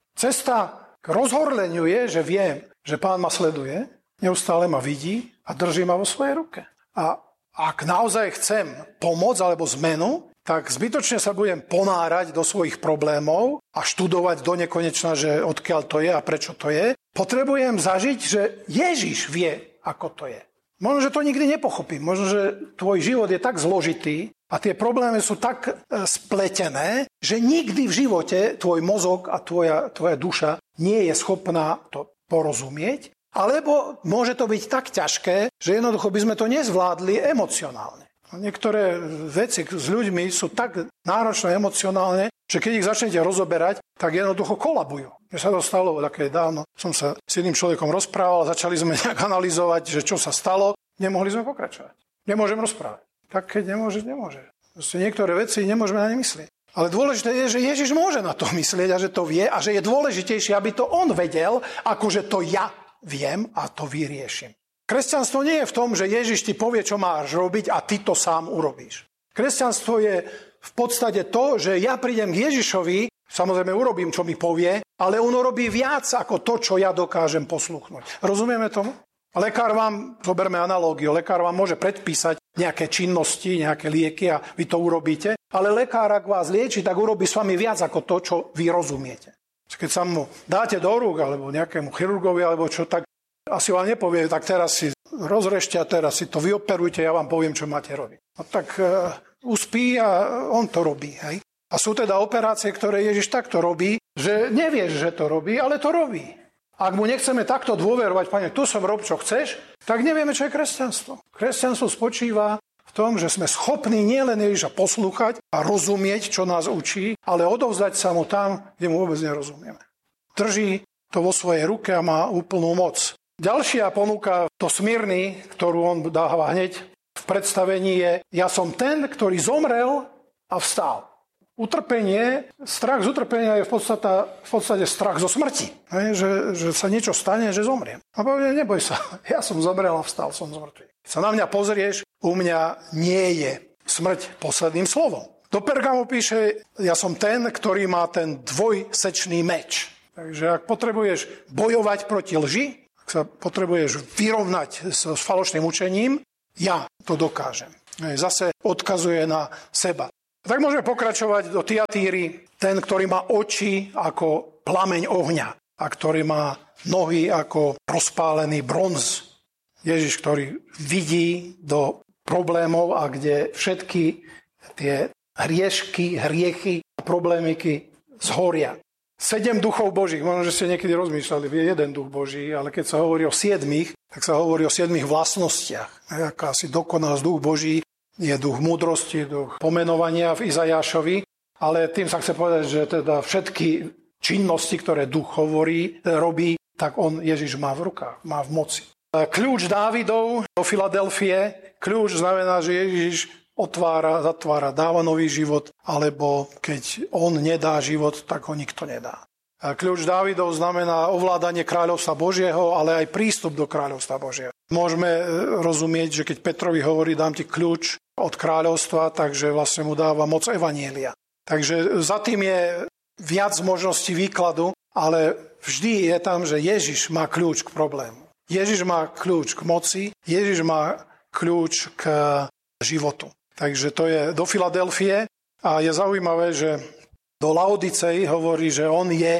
Cesta k rozhorleniu je, že viem, že Pán ma sleduje, neustále ma vidí a drží ma vo svojej ruke. A ak naozaj chcem pomoc alebo zmenu, tak zbytočne sa budem ponárať do svojich problémov a študovať do nekonečna, že odkiaľ to je a prečo to je. Potrebujem zažiť, že Ježiš vie, ako to je. Možno, že to nikdy nepochopím. Možno, že tvoj život je tak zložitý a tie problémy sú tak spletené, že nikdy v živote tvoj mozog a tvoja duša nie je schopná to porozumieť. Alebo môže to byť tak ťažké, že jednoducho by sme to nezvládli emocionálne. Niektoré veci s ľuďmi sú tak náročné emocionálne, že keď ich začnete rozoberať, tak jednoducho kolabujú. Mne sa to stalo, také dávno som sa s jedným človekom rozprával, začali sme nejak analyzovať, že čo sa stalo, nemohli sme pokračovať. Nemôžem rozprávať. Tak keď nemôže. Proste niektoré veci nemôžeme na ne myslieť. Ale dôležité je, že Ježiš môže na to myslieť a že to vie a že je dôležitejšie, aby to on vedel, ako že to ja viem a to vyriešim. Kresťanstvo nie je v tom, že Ježiš ti povie, čo máš robiť a ty to sám urobíš. Kresťanstvo je v podstate to, že ja prídem k Ježišovi, samozrejme urobím, čo mi povie, ale on urobí viac ako to, čo ja dokážem posluchnúť. Rozumieme tomu? Lekár vám, zoberme analógiu, lekár vám môže predpísať nejaké činnosti, nejaké lieky a vy to urobíte, ale lekár, ak vás lieči, tak urobí s vami viac ako to, čo vy rozumiete. Keď sa mu dáte do rúk, alebo nejakému chirurgovi, alebo čo, tak asi vám nepovie, tak teraz si rozrežte a teraz si to vyoperujte, ja vám poviem, čo máte robiť. No tak uspí a on to robí. Hej? A sú teda operácie, ktoré Ježiš takto robí, že nevieš, že to robí, ale to robí. Ak mu nechceme takto dôverovať, Pane, tu som, rob, čo chceš, tak nevieme, čo je kresťanstvo. Kresťanstvo spočíva v tom, že sme schopní nielen Ježiša poslúchať a rozumieť, čo nás učí, ale odovzdať sa mu tam, kde mu vôbec nerozumieme. Drží to vo svojej ruke a má úplnú moc. Ďalšia ponuka, to Smyrny, ktorú on dáva hneď v predstavení je, ja som ten, ktorý zomrel a vstal. Utrpenie, strach z utrpenia je v podstate strach zo smrti. Že sa niečo stane, že zomriem. A povie, neboj sa, ja som zomrel a vstal som z mŕtvych. Keď sa na mňa pozrieš, u mňa nie je smrť posledným slovom. Do Pergamu píše, ja som ten, ktorý má ten dvojsečný meč. Takže ak potrebuješ bojovať proti lži, ak sa potrebuješ vyrovnať s falošným učením, ja to dokážem. Zase odkazuje na seba. Tak môžeme pokračovať do Tiatíry, ten, ktorý má oči ako plameň ohňa a ktorý má nohy ako rozpálený bronz. Ježiš, ktorý vidí do problémov a kde všetky tie hriechy a problémiky zhoria. 7 duchov Božích, možno, že ste niekedy rozmýšľali, je jeden duch Boží, ale keď sa hovorí o 7, tak sa hovorí o 7 vlastnostiach. Aká si dokonalosť duch Boží, je duch múdrosti, duch pomenovania v Izajášovi, ale tým sa chce povedať, že teda všetky činnosti, ktoré duch robí, tak on Ježiš má v rukách, má v moci. Kľúč Dávidov do Filadelfie, kľúč znamená, že Ježiš otvára, zatvára, dáva nový život, alebo keď on nedá život, tak ho nikto nedá. Kľúč Dávidov znamená ovládanie kráľovstva Božieho, ale aj prístup do kráľovstva Božieho. Môžeme rozumieť, že keď Petrovi hovorí, dám ti kľúč od kráľovstva, takže vlastne mu dáva moc evanjelia. Takže za tým je viac možností výkladu, ale vždy je tam, že Ježiš má kľúč k problému. Ježiš má kľúč k moci, Ježiš má kľúč k životu. Takže to je do Filadelfie a je zaujímavé, že do Laodicei hovorí, že on je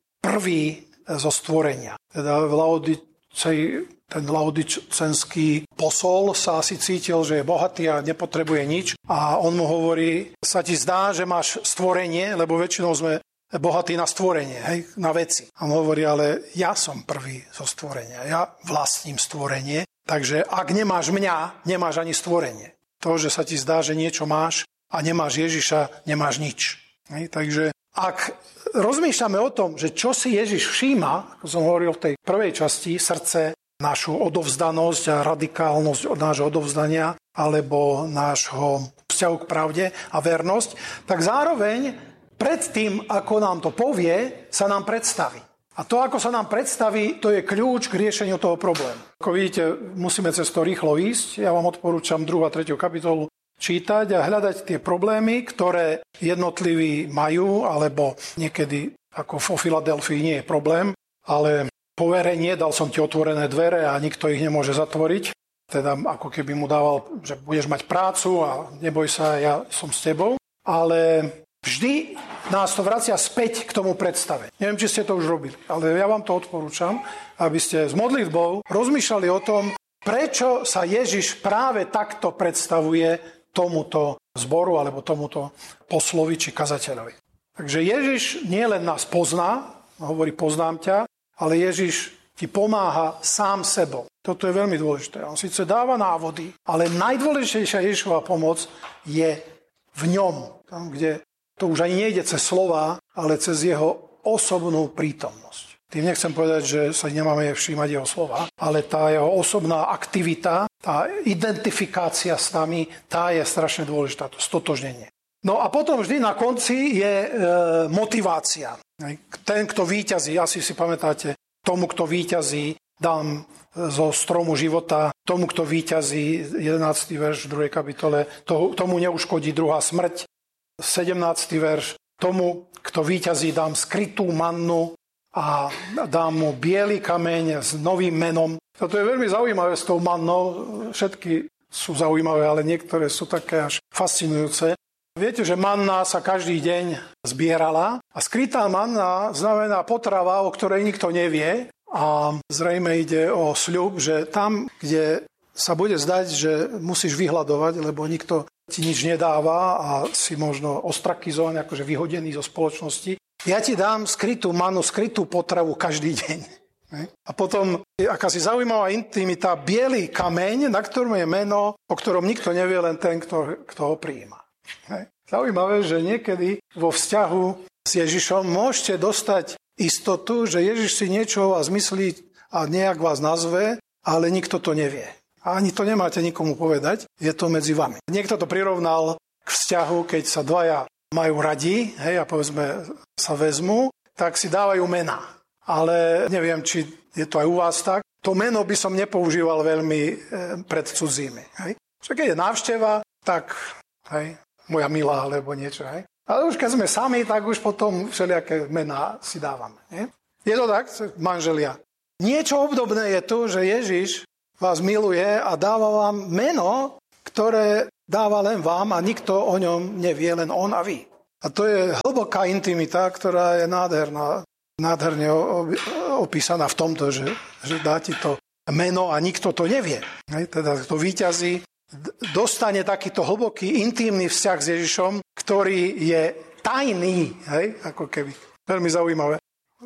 prvý zo stvorenia. Teda v Laodicei ten laodicenský posol sa asi cítil, že je bohatý a nepotrebuje nič. A on mu hovorí, sa ti zdá, že máš stvorenie, lebo väčšinou sme bohatí na stvorenie, hej, na veci. A on hovorí, ale ja som prvý zo stvorenia, ja vlastním stvorenie, takže ak nemáš mňa, nemáš ani stvorenie. To, že sa ti zdá, že niečo máš a nemáš Ježiša, nemáš nič. Hej, takže ak rozmýšľame o tom, že čo si Ježiš všíma, ako som hovoril v tej prvej časti, srdce, našu odovzdanosť a radikálnosť od nášho odovzdania alebo nášho vzťahu k pravde a vernosť, tak zároveň predtým, ako nám to povie, sa nám predstaví. A to, ako sa nám predstaví, to je kľúč k riešeniu toho problému. Ako vidíte, musíme cez to rýchlo ísť. Ja vám odporúčam 2. a 3. kapitolu čítať a hľadať tie problémy, ktoré jednotliví majú, alebo niekedy, ako vo Filadelfii, nie je problém, ale poverenie, dal som ti otvorené dvere a nikto ich nemôže zatvoriť. Teda ako keby mu dával, že budeš mať prácu a neboj sa, ja som s tebou. Ale vždy nás to vracia späť k tomu predstave. Neviem, či ste to už robili, ale ja vám to odporúčam, aby ste s modlitbou rozmýšľali o tom, prečo sa Ježiš práve takto predstavuje tomuto zboru alebo tomuto poslovi či kazateľovi. Takže Ježiš nielen nás pozná, hovorí poznám ťa, ale Ježiš ti pomáha sám sebou. Toto je veľmi dôležité. On síce dáva návody, ale najdôležitejšia Ježišova pomoc je v ňom, tam, kde to už ani nejde cez slová, ale cez jeho osobnú prítomnosť. Tým nechcem povedať, že sa nemáme všímať jeho slova, ale tá jeho osobná aktivita, tá identifikácia s nami, tá je strašne dôležitá, to stotožnenie. No a potom vždy na konci je motivácia. Ten, kto víťazí, asi si pamätáte, tomu, kto víťazí, dám zo stromu života, tomu, kto víťazí, 11. verš v 2. kapitole, tomu neuškodí druhá smrť, 17. verš, tomu, kto víťazí, dám skrytú mannu a dám mu biely kameň s novým menom. Toto je veľmi zaujímavé s tou mannou, všetky sú zaujímavé, ale niektoré sú také až fascinujúce. Viete, že manna sa každý deň zbierala a skrytá manna znamená potrava, o ktorej nikto nevie a zrejme ide o sľub, že tam, kde sa bude zdať, že musíš vyhľadovať, lebo nikto ti nič nedáva a si možno ostrakizovaný, akože vyhodený zo spoločnosti, ja ti dám skrytú mannu, skrytú potravu každý deň. A potom je akási zaujímavá intimita, biely kameň, na ktorom je meno, o ktorom nikto nevie, len ten, kto ho prijíma. Zaujímavé, že niekedy vo vzťahu s Ježišom môžete dostať istotu, že Ježiš si niečo o vás myslí a nejak vás nazve, ale nikto to nevie. A ani to nemáte nikomu povedať, je to medzi vami. Niekto to prirovnal k vzťahu, keď sa dvaja majú radi, hej, a povedzme sa vezmú, tak si dávajú mená. Ale neviem, či je to aj u vás tak. To meno by som nepoužíval veľmi pred cudzími. Hej. Čo keď je návšteva, tak hej, moja milá, alebo niečo. Hej. Ale už keď sme sami, tak už potom všelijaké mená si dávame. Hej. Je to tak, manželia? Niečo obdobné je tu, že Ježiš vás miluje a dáva vám meno, ktoré dáva len vám a nikto o ňom nevie, len on a vy. A to je hlboká intimita, ktorá je nádherne opísaná v tomto, že dá ti to meno a nikto to nevie. Hej, teda to víťazí dostane takýto hlboký, intímny vzťah s Ježišom, ktorý je tajný, hej, ako keby. Veľmi zaujímavé.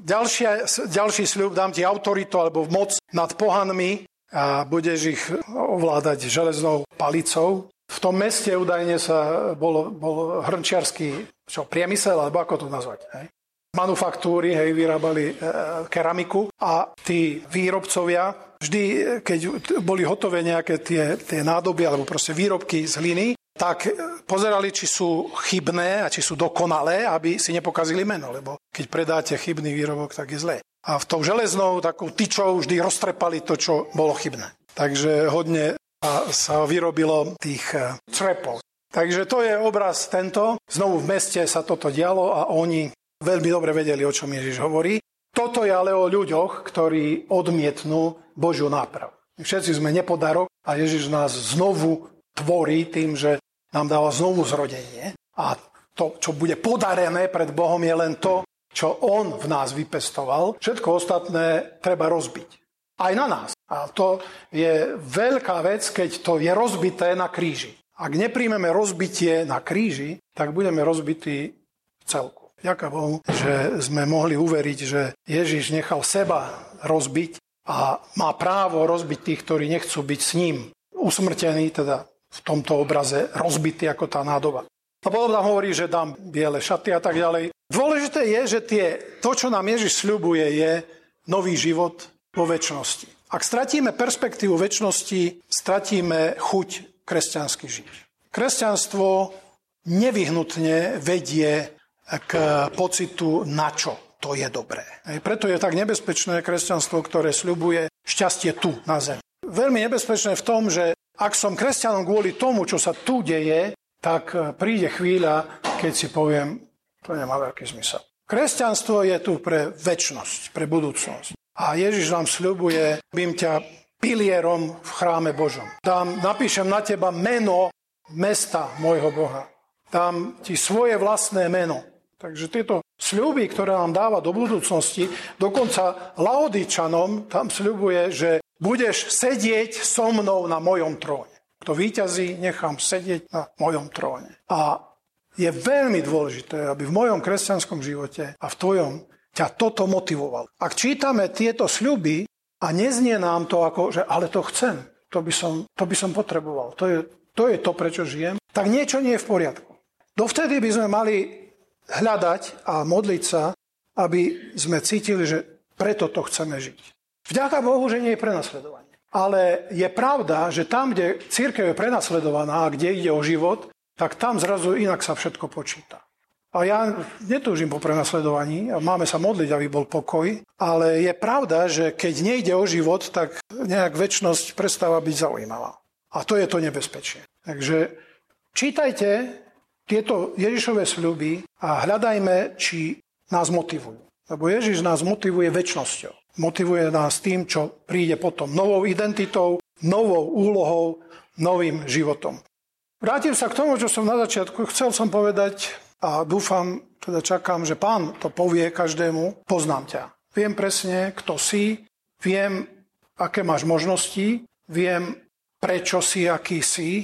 Ďalší sľub, dám ti autoritu alebo moc nad pohanmi a budeš ich ovládať železnou palicou. V tom meste údajne bol hrnčiarsky priemysel, alebo ako to nazvať. Hej? Manufaktúry, hej, vyrábali keramiku a tí výrobcovia vždy, keď boli hotové nejaké tie nádoby alebo proste výrobky z hliny, tak pozerali, či sú chybné a či sú dokonalé, aby si nepokazili meno, lebo keď predáte chybný výrobok, tak je zlé. A v tou železnou takou tyčou vždy roztrepali to, čo bolo chybné. Takže hodne sa vyrobilo tých crepov. Takže to je obraz tento. Znovu v meste sa toto dialo a oni veľmi dobre vedeli, o čom Ježiš hovorí. Toto je ale o ľuďoch, ktorí odmietnú Božiu nápravu. Všetci sme nepodarok a Ježiš nás znovu tvorí tým, že nám dáva znovu zrodenie. A to, čo bude podarené pred Bohom, je len to, čo on v nás vypestoval. Všetko ostatné treba rozbiť. Aj na nás. A to je veľká vec, keď to je rozbité na kríži. Ak nepríjmeme rozbitie na kríži, tak budeme rozbití v celku. Ďakujem Bohu, že sme mohli uveriť, že Ježiš nechal seba rozbiť a má právo rozbiť tých, ktorí nechcú byť s ním usmrtení, teda v tomto obraze rozbitý ako tá nádoba. A potom tam hovorí, že dám biele šaty a tak ďalej. Dôležité je, že to, čo nám Ježiš sľubuje, je nový život vo večnosti. Ak stratíme perspektívu večnosti, stratíme chuť kresťansky žiť. Kresťanstvo nevyhnutne vedie k pocitu na čo to je dobré. Preto je tak nebezpečné kresťanstvo, ktoré sľubuje šťastie tu na zemi. Veľmi nebezpečné v tom, že ak som kresťanom kvôli tomu, čo sa tu deje, tak príde chvíľa, keď si poviem, to nemá veľký zmysel. Kresťanstvo je tu pre večnosť, pre budúcnosť. A Ježiš nám sľubuje, bym ťa pilierom v chráme Božom. Tam napíšem na teba meno mesta môjho Boha. Dám ti svoje vlastné meno. Takže tieto sľuby, ktoré nám dáva do budúcnosti, dokonca Laodičanom tam sľubuje, že budeš sedieť so mnou na mojom tróne. Kto víťazí, nechám sedieť na mojom tróne. A je veľmi dôležité, aby v mojom kresťanskom živote a v tvojom ťa toto motivovalo. Ak čítame tieto sľuby a neznie nám to ako, že ale to chcem, to by som potreboval, to je to, prečo žijem, tak niečo nie je v poriadku. Dovtedy by sme mali hľadať a modliť sa, aby sme cítili, že preto to chceme žiť. Vďaka Bohu, že nie je prenasledovanie. Ale je pravda, že tam, kde cirkev je prenasledovaná a kde ide o život, tak tam zrazu inak sa všetko počíta. A ja netúžim po prenasledovaní a máme sa modliť, aby bol pokoj, ale je pravda, že keď nejde o život, tak nejak večnosť prestáva byť zaujímavá. A to je to nebezpečie. Takže čítajte tieto Ježišove sľuby a hľadajme, či nás motivujú. Lebo Ježiš nás motivuje večnosťou. Motivuje nás tým, čo príde potom. Novou identitou, novou úlohou, novým životom. Vrátim sa k tomu, čo som na začiatku chcel som povedať a dúfam, teda čakám, že Pán to povie každému. Poznám ťa. Viem presne, kto si, viem, aké máš možnosti, viem, prečo si, aký si,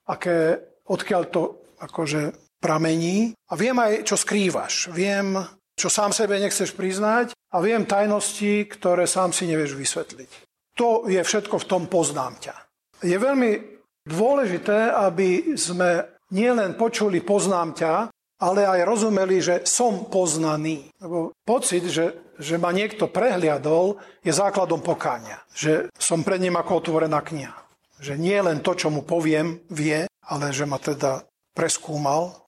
odkiaľ to akože pramení a viem aj, čo skrývaš. Viem, čo sám sebe nechceš priznať a viem tajnosti, ktoré sám si nevieš vysvetliť. To je všetko v tom poznám ťa. Je veľmi dôležité, aby sme nielen počuli poznám ťa, ale aj rozumeli, že som poznaný. Lebo pocit, že ma niekto prehliadol, je základom pokánia. Že som pred ním ako otvorená kniha. Že nie len to, čo mu poviem, vie, ale že ma teda preskúmal,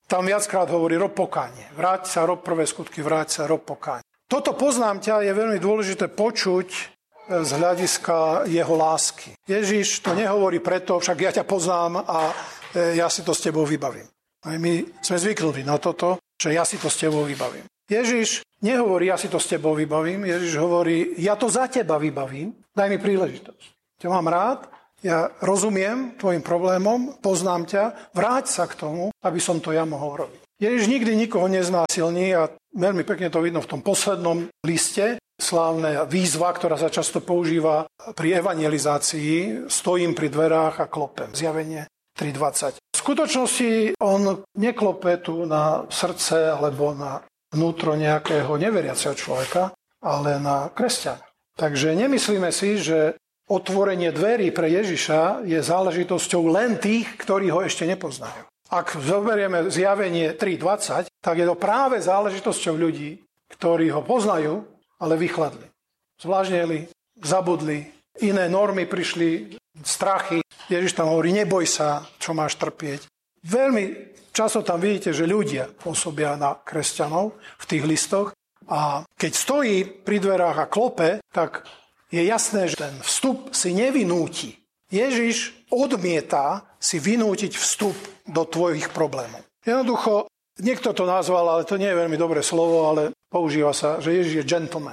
Tam viackrát hovorí rob pokánie. Vráť sa, rob prvé skutky, vráť sa, rob pokánie. Toto poznám ťa je veľmi dôležité počuť z hľadiska jeho lásky. Ježiš to nehovorí preto, však ja ťa poznám a ja si to s tebou vybavím. A my sme zvyknutí na toto, že ja si to s tebou vybavím. Ježiš nehovorí, ja si to s tebou vybavím. Ježiš hovorí, ja to za teba vybavím, daj mi príležitosť. Ťa mám rád, ja rozumiem tvojim problémom, poznám ťa, vráť sa k tomu, aby som to ja mohol robiť. Ježiš nikdy nikoho neznásilní a veľmi pekne to vidno v tom poslednom liste. Slávna výzva, ktorá sa často používa pri evangelizácii, stojím pri dverách a klopem. Zjavenie 3.20. V skutočnosti on neklope tu na srdce alebo na vnútro nejakého neveriaceho človeka, ale na kresťana. Takže nemyslíme si, že otvorenie dverí pre Ježiša je záležitosťou len tých, ktorí ho ešte nepoznajú. Ak zoberieme zjavenie 3.20, tak je to práve záležitosťou ľudí, ktorí ho poznajú, ale vychladli. Zvlážnili, zabudli, iné normy prišli, strachy. Ježiš tam hovorí, neboj sa, čo máš trpieť. Veľmi často tam vidíte, že ľudia pôsobia na kresťanov v tých listoch a keď stojí pri dverách a klope, tak je jasné, že ten vstup si nevynúti. Ježiš odmieta si vynútiť vstup do tvojich problémov. Jednoducho, niekto to nazval, ale to nie je veľmi dobré slovo, ale používa sa, že Ježiš je gentleman.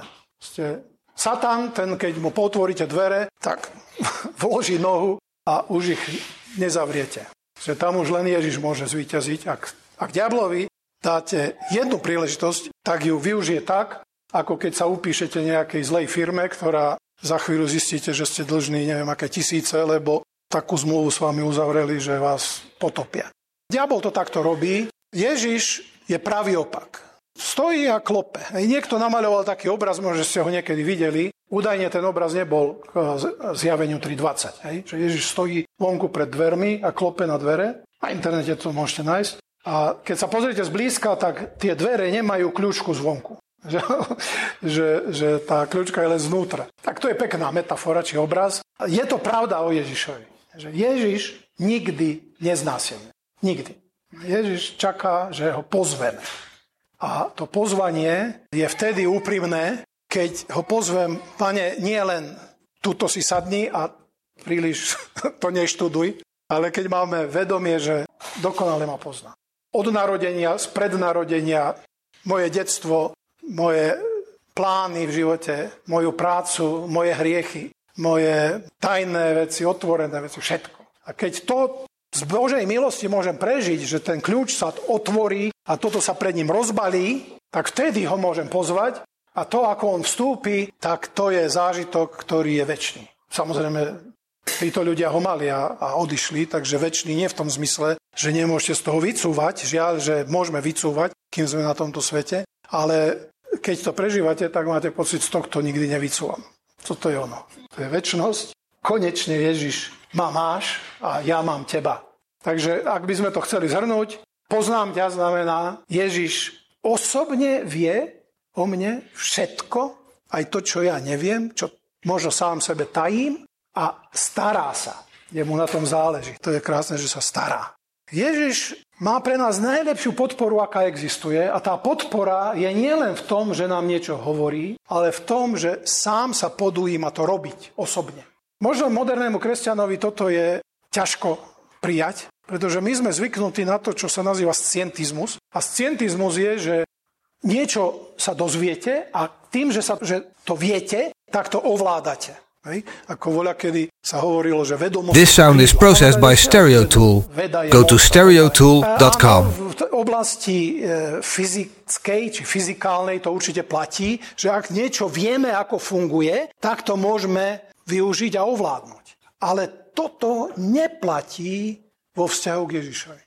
Satan, ten, keď mu potvoríte dvere, tak vloží nohu a už ich nezavriete. Že tam už len Ježiš môže zvíťaziť. Ak diablovi dáte jednu príležitosť, tak ju využije tak, ako keď sa upíšete nejakej zlej firme, ktorá za chvíľu zistíte, že ste dlžní neviem aké tisíce, lebo takú zmluvu s vami uzavreli, že vás potopia. Diabol to takto robí. Ježiš je pravý opak. Stojí a klope. Niekto namaľoval taký obraz, možno ste ho niekedy videli. Údajne ten obraz nebol k zjaveniu 3.20. Že Ježiš stojí vonku pred dvermi a klope na dvere. Na internete to môžete nájsť. A keď sa pozriete zblízka, tak tie dvere nemajú kľúčku zvonku. Že tá kľúčka je len znútra. Tak to je pekná metafora či obraz. Je to pravda o Ježišovi. Že Ježiš nikdy neznásilňuje. Nikdy. Ježiš čaká, že ho pozveme. A to pozvanie je vtedy úprimné, keď ho pozvem, Pane, nie len tuto si sadni a príliš to neštuduj, ale keď máme vedomie, že dokonale ma pozná. Od narodenia, z prednarodenia, moje detstvo, moje plány v živote, moju prácu, moje hriechy, moje tajné veci, otvorené veci, všetko. A keď to z Božej milosti môžem prežiť, že ten kľúč sa otvorí a toto sa pred ním rozbalí, tak vtedy ho môžem pozvať a to, ako on vstúpi, tak to je zážitok, ktorý je večný. Samozrejme, títo ľudia ho mali a odišli, takže večný nie v tom zmysle, že nemôžete z toho vycúvať, žiaľ, že môžeme vycúvať, kým sme na tomto svete, ale keď to prežívate, tak máte pocit, z tohto nikdy nevycúvam. Toto je ono. To je večnosť. Konečne Ježiš ma máš a ja mám teba. Takže ak by sme to chceli zhrnúť, poznám ťa znamená, Ježiš osobne vie o mne všetko, aj to, čo ja neviem, čo možno sám sebe tajím a stará sa. Jemu na tom záleží. To je krásne, že sa stará. Ježiš má pre nás najlepšiu podporu, aká existuje a tá podpora je nielen v tom, že nám niečo hovorí, ale v tom, že sám sa podújíma to robiť osobne. Možno modernému kresťanovi toto je ťažko prijať, pretože my sme zvyknutí na to, čo sa nazýva scientizmus. A scientizmus je, že niečo sa dozviete a tým, že to viete, tak to ovládate. Ako voľakedy sa hovorilo, že vedomosti... This sound is processed by Stereotool. Go to stereotool.com. V oblasti fyzickej či fyzikálnej to určite platí, že ak niečo vieme, ako funguje, tak to môžeme využiť a ovládnuť. Ale toto neplatí vo vzťahu k Ježišovi.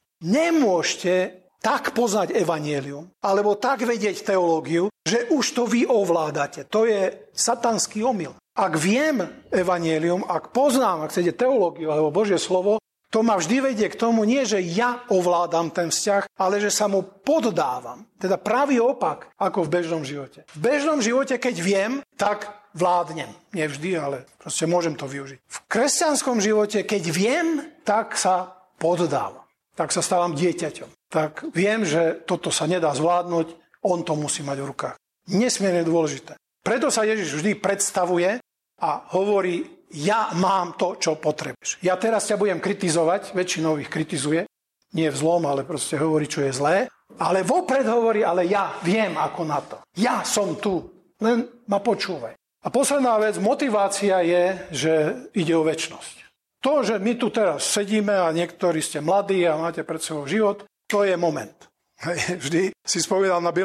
Nemôžete tak poznať evanjelium, alebo tak vedieť teológiu, že už to vy ovládate. To je satanský omyl. Ak viem evanjelium, ak poznám, ak chcete teológiu alebo Božie slovo, to ma vždy vedie k tomu, nie že ja ovládam ten vzťah, ale že sa mu poddávam. Teda pravý opak, ako v bežnom živote. V bežnom živote, keď viem, tak vládnem. Nie vždy, ale proste môžem to využiť. V kresťanskom živote, keď viem, tak sa poddávam. Tak sa stávam dieťaťom. tak viem, že toto sa nedá zvládnuť, on to musí mať v rukách. Nesmierne dôležité. Preto sa Ježiš vždy predstavuje a hovorí, ja mám to, čo potrebuješ. Ja teraz ťa budem kritizovať, väčšinou ich kritizuje, nie v zlom, ale proste hovorí, čo je zlé, ale vopred hovorí, ale ja viem ako na to. Ja som tu, len ma počúvaj. A posledná vec, motivácia je, že ide o večnosť. To, že my tu teraz sedíme a niektorí ste mladí a máte pred sebou život, to je moment. Vždy si spomínam na